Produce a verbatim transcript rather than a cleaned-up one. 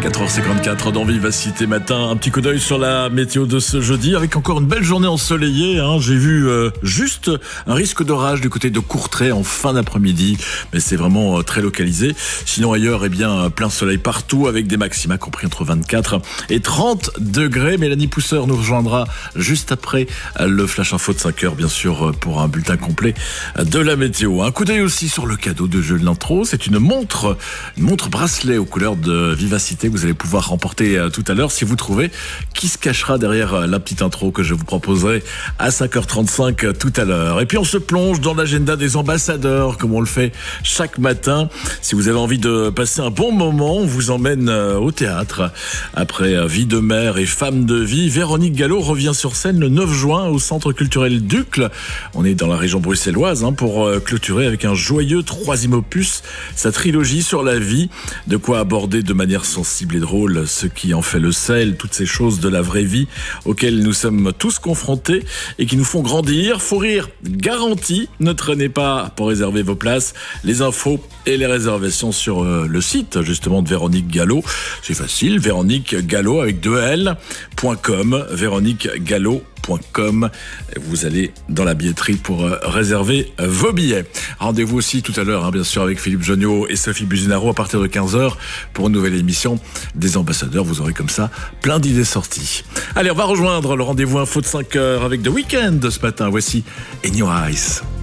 quatre heures cinquante-quatre dans Vivacité Matin. Un petit coup d'œil sur la météo de ce jeudi avec encore une belle journée ensoleillée. Hein. J'ai vu euh, juste un risque d'orage du côté de Courtrai en fin d'après-midi, mais c'est vraiment euh, très localisé. Sinon ailleurs, eh bien, plein soleil partout avec des maxima compris entre vingt-quatre et trente degrés. Mélanie Pousseur nous rejoindra juste après le Flash Info de cinq heures, bien sûr, pour un bulletin complet de la météo. Un coup d'œil aussi sur le cadeau de jeu de l'intro. C'est une montre, une montre bracelet aux couleurs de Vivacité que vous allez pouvoir remporter tout à l'heure si vous trouvez qui se cachera derrière la petite intro que je vous proposerai à cinq heures trente-cinq tout à l'heure. Et puis on se plonge dans l'agenda des ambassadeurs comme on le fait chaque matin. Si vous avez envie de passer un bon moment, on vous emmène au théâtre. Après Vie de mère et Femme de vie, Véronique Gallo revient sur scène le neuf juin au Centre culturel Ducle. On est dans la région bruxelloise hein, pour clôturer avec un joyeux troisième opus sa trilogie sur la vie. De quoi aborder de manière sensible et drôle ce qui en fait le sel, toutes ces choses de la vraie vie auxquelles nous sommes tous confrontés et qui nous font grandir. Faut rire garanti. Ne traînez pas pour réserver vos places. Les infos et les réservations sur euh, le site justement de Véronique Gallo. C'est facile, Véronique Gallo avec deux L point com, Véronique Gallo point com. Vous allez dans la billetterie pour euh, réserver euh, vos billets. Rendez-vous aussi tout à l'heure, hein, bien sûr, avec Philippe Jonniot et Sophie Buzinaro à partir de quinze heures pour une nouvelle émission des ambassadeurs. Vous aurez comme ça plein d'idées sorties. Allez, on va rejoindre le rendez-vous info de cinq heures avec The Weeknd ce matin. Voici In Your Eyes.